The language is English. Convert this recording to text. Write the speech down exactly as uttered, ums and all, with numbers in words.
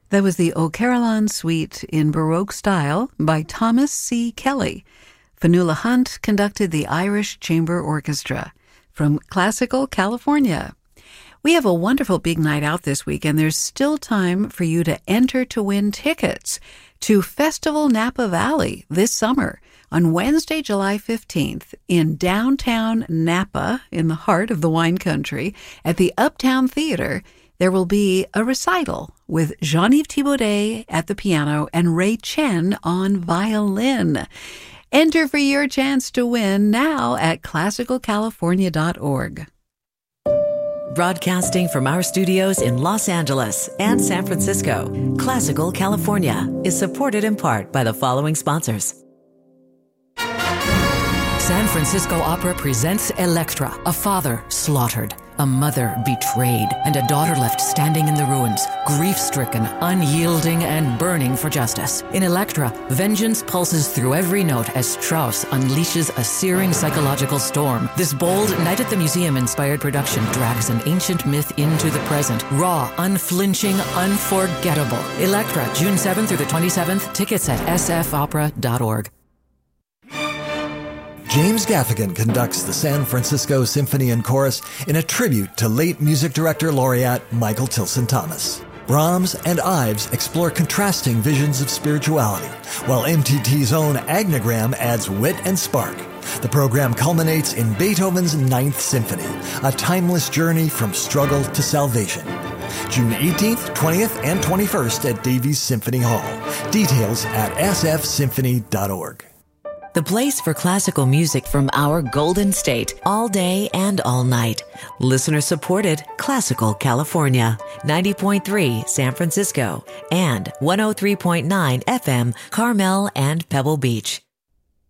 That was the O Carolan Suite in Baroque style by Thomas C. Kelly. Fanula Hunt conducted the Irish Chamber Orchestra from Classical California. We have a wonderful big night out this week, and there's still time for you to enter to win tickets to Festival Napa Valley this summer on Wednesday, July fifteenth in downtown Napa, in the heart of the wine country, at the Uptown Theater. There will be a recital with Jean-Yves Thibaudet at the piano and Ray Chen on violin. Enter for your chance to win now at classical california dot org. Broadcasting from our studios in Los Angeles and San Francisco, Classical California is supported in part by the following sponsors. San Francisco Opera presents Elektra, a father slaughtered, a mother betrayed, and a daughter left standing in the ruins, grief-stricken, unyielding, and burning for justice. In Elektra, vengeance pulses through every note as Strauss unleashes a searing psychological storm. This bold Night at the Museum-inspired production drags an ancient myth into the present. Raw, unflinching, unforgettable. Elektra, June seventh through the twenty-seventh. Tickets at s f opera dot org. James Gaffigan conducts the San Francisco Symphony and Chorus in a tribute to late music director laureate Michael Tilson Thomas. Brahms and Ives explore contrasting visions of spirituality, while M T T's own Agnogram adds wit and spark. The program culminates in Beethoven's Ninth Symphony, a timeless journey from struggle to salvation. June eighteenth, twentieth, and twenty-first at Davies Symphony Hall. Details at s f symphony dot org. The place for classical music from our Golden State, all day and all night. Listener supported Classical California, ninety point three San Francisco, and one oh three point nine F M Carmel and Pebble Beach.